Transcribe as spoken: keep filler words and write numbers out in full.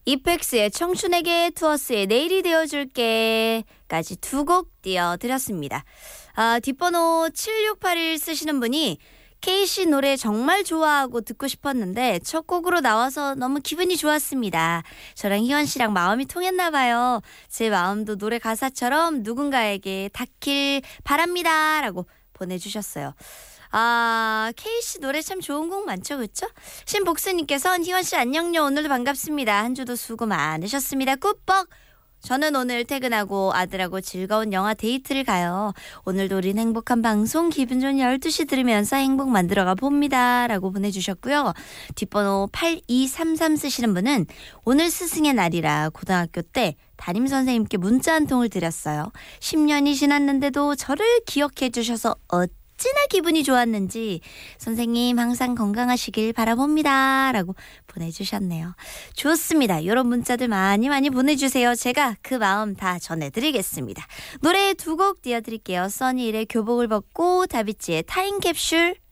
이펙스의 청춘에게, 투어스의 내일이 되어줄게 까지 두 곡 띄워드렸습니다. 아, 뒷번호 칠육팔일 쓰시는 분이 K씨 노래 정말 좋아하고 듣고 싶었는데 첫 곡으로 나와서 너무 기분이 좋았습니다. 저랑 희원씨랑 마음이 통했나 봐요. 제 마음도 노래 가사처럼 누군가에게 닿길 바랍니다 라고 보내주셨어요. 아, K씨 노래 참 좋은 곡 많죠, 그렇죠? 신복수님께서는 희원씨 안녕요, 오늘도 반갑습니다. 한 주도 수고 많으셨습니다. 꾸뻑. 저는 오늘 퇴근하고 아들하고 즐거운 영화 데이트를 가요. 오늘도 우린 행복한 방송 기분 좋은 열두 시 들으면서 행복 만들어가 봅니다 라고 보내주셨고요. 뒷번호 팔이삼삼 쓰시는 분은 오늘 스승의 날이라 고등학교 때 담임선생님께 문자 한 통을 드렸어요. 십 년이 지났는데도 저를 기억해 주셔서 어찌나 기분이 좋았는지 선생님 항상 건강하시길 바라봅니다 라고 보내주셨네요. 좋습니다. 이런 문자들 많이 많이 보내주세요. 제가 그 마음 다 전해드리겠습니다. 노래 두 곡 띄워드릴게요. 써니일의 교복을 벗고, 다비치의 타임캡슐.